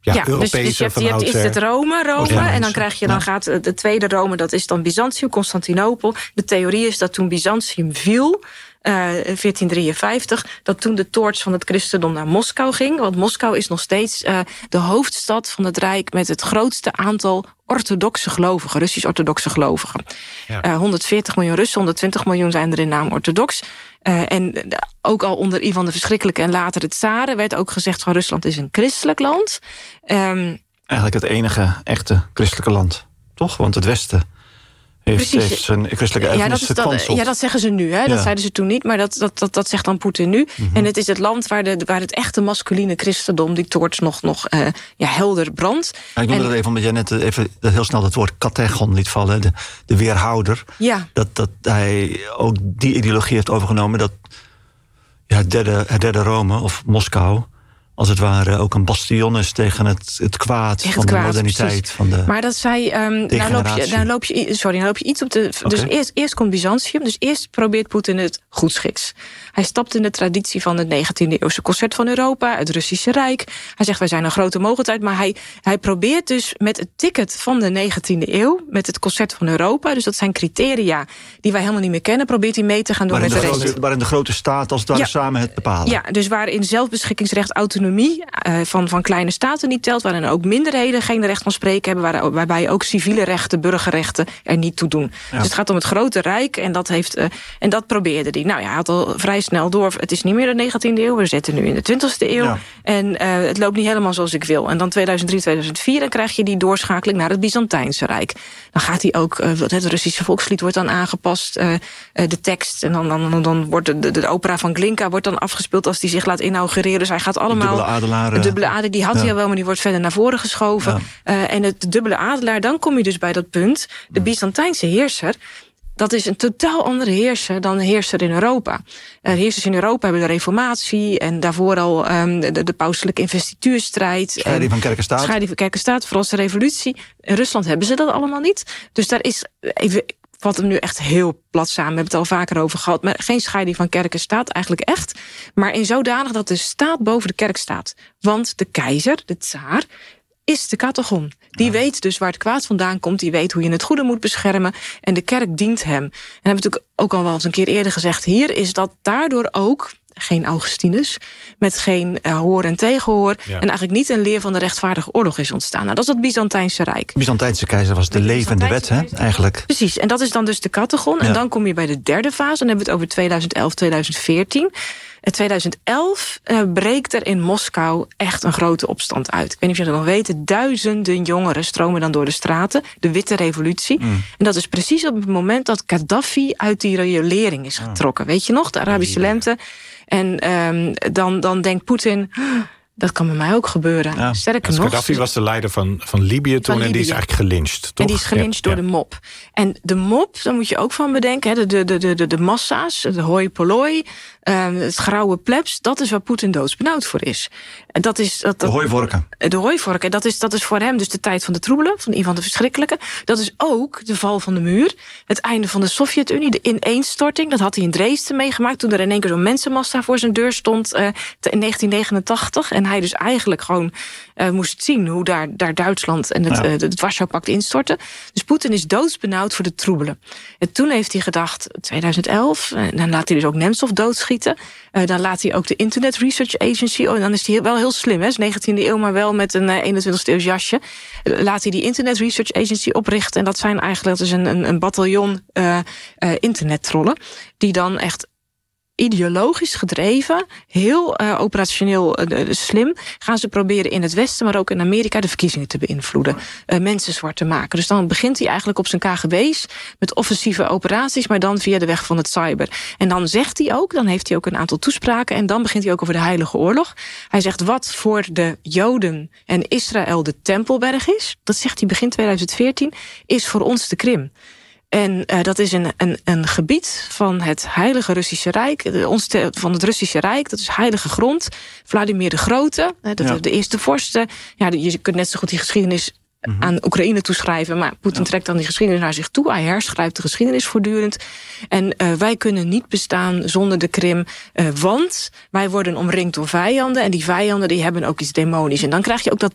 Europese dus je hebt eerst het Rome en dan krijg je, dan gaat de tweede Rome, dat is dan Byzantium, Constantinopel. De theorie is dat toen Byzantium viel, 1453, dat toen de toorts van het christendom naar Moskou ging. Want Moskou is nog steeds de hoofdstad van het Rijk met het grootste aantal orthodoxe gelovigen, Russisch-orthodoxe gelovigen. 140 miljoen Russen, 120 miljoen zijn er in naam orthodox. En ook al onder Ivan de Verschrikkelijke en later het tsaren werd ook gezegd van Rusland is een christelijk land. Eigenlijk het enige echte christelijke land, toch? Want het Westen heeft zijn christelijke erfenis gekwanseld. Ja, dat zeggen ze nu. Hè? Dat zeiden ze toen niet, maar dat zegt dan Poetin nu. Mm-hmm. En het is het land waar het echte masculine christendom, die toorts nog helder brandt. Ja, ik noemde dat even, omdat jij net even heel snel dat woord kategon liet vallen, de weerhouder. Ja. Dat hij ook die ideologie heeft overgenomen, dat het derde Rome, of Moskou, als het ware ook een bastion is tegen het kwaad van de moderniteit. Van de maar dat zei, nou loop je iets op de. Okay. Dus eerst komt Byzantium, dus eerst probeert Poetin het goedschiks. Hij stapt in de traditie van het 19e eeuwse concert van Europa, het Russische Rijk. Hij zegt, wij zijn een grote mogelijkheid, maar hij probeert dus met het ticket van de 19e eeuw, met het concert van Europa, dus dat zijn criteria die wij helemaal niet meer kennen, probeert hij mee te gaan doen met de rest. Waarin de grote staat als daar samen het bepalen. Ja, dus waarin zelfbeschikkingsrecht, autonomie van kleine staten niet telt, waarin ook minderheden geen recht van spreken hebben, waarbij ook civiele rechten, burgerrechten er niet toe doen. Ja. Dus het gaat om het grote Rijk en dat probeerde hij. Nou ja, hij had al vrij snel door, het is niet meer de 19e eeuw, we zitten nu in de 20e eeuw. Ja. En het loopt niet helemaal zoals ik wil. En dan 2003, 2004, dan krijg je die doorschakeling naar het Byzantijnse Rijk. Dan gaat hij ook, het Russische volkslied wordt dan aangepast, de tekst. En dan wordt de opera van Glinka wordt dan afgespeeld als die zich laat inaugureren. Dus hij gaat allemaal. De dubbele adelaar, die had hij al wel, maar die wordt verder naar voren geschoven. Ja. En het dubbele adelaar, dan kom je dus bij dat punt. De Byzantijnse heerser, dat is een totaal andere heerser dan de heerser in Europa. De heersers in Europa hebben de reformatie en daarvoor al de pauselijke investituurstrijd. Scheiding van kerk en staat. Scheiding van kerk en staat, Franse revolutie. In Rusland hebben ze dat allemaal niet. Dus daar is even, wat hem nu echt heel plat samen, we hebben het al vaker over gehad, maar geen scheiding van kerk en staat, eigenlijk echt. Maar in zodanig dat de staat boven de kerk staat. Want de keizer, de tsaar, is de kategon. Die weet dus waar het kwaad vandaan komt. Die weet hoe je het goede moet beschermen. En de kerk dient hem. En hebben we natuurlijk ook al wel eens een keer eerder gezegd. Hier is dat daardoor ook geen Augustinus, met geen hoor en tegenhoor. Ja. En eigenlijk niet een leer van de rechtvaardige oorlog is ontstaan. Nou, dat is het Byzantijnse Rijk. De Byzantijnse keizer was de levende wet, hè, eigenlijk. Precies, en dat is dan dus de kategon. Ja. En dan kom je bij de derde fase. Dan hebben we het over 2011, 2014. In 2011 breekt er in Moskou echt een grote opstand uit. Ik weet niet of jullie dat nog weten. Duizenden jongeren stromen dan door de straten. De Witte Revolutie. En dat is precies op het moment dat Gaddafi uit die riolering is getrokken. Weet je nog, de Arabische lente. En dan denkt Poetin, dat kan bij mij ook gebeuren. Ja. Sterker nog, Gaddafi was de leider van Libië toen en die is eigenlijk gelyncht. Toch? En die is gelyncht door de mop. En de mop, daar moet je ook van bedenken, de massa's, de hoi polloi, het grauwe plebs, dat is waar Poetin doodsbenauwd voor is. En dat is de hooivorken. De hooivorken, dat is voor hem dus de tijd van de troebelen, van Ivan de Verschrikkelijke. Dat is ook de val van de muur, het einde van de Sovjet-Unie, de ineenstorting. Dat had hij in Dresden meegemaakt toen er in één keer zo'n mensenmassa voor zijn deur stond in 1989. En hij dus eigenlijk gewoon moest zien hoe daar Duitsland en het Warschau-pact instortten. Dus Poetin is doodsbenauwd voor de troebelen. En toen heeft hij gedacht, 2011, dan laat hij dus ook Nemtsov doodschieten. Dan laat hij ook de Internet Research Agency, dan is hij wel heel slim, hè, is 19e eeuw, maar wel met een 21e eeuws jasje. Laat hij die Internet Research Agency oprichten. En dat zijn eigenlijk, dat is een bataljon internettrollen, die dan echt ideologisch gedreven, heel operationeel slim, gaan ze proberen in het Westen, maar ook in Amerika, de verkiezingen te beïnvloeden. Mensen zwart te maken. Dus dan begint hij eigenlijk op zijn KGB's met offensieve operaties, maar dan via de weg van het cyber. En dan zegt hij ook, dan heeft hij ook een aantal toespraken, en dan begint hij ook over de Heilige Oorlog. Hij zegt wat voor de Joden en Israël de Tempelberg is, dat zegt hij begin 2014, is voor ons de Krim. En dat is een gebied van het Heilige Russische Rijk, van het Russische Rijk, dat is heilige grond. Vladimir de Grote, de eerste vorsten. Ja, je kunt net zo goed die geschiedenis aan Oekraïne toeschrijven, maar Poetin trekt dan die geschiedenis naar zich toe. Hij herschrijft de geschiedenis voortdurend. En wij kunnen niet bestaan zonder de Krim, want wij worden omringd door vijanden, en die vijanden die hebben ook iets demonisch. En dan krijg je ook dat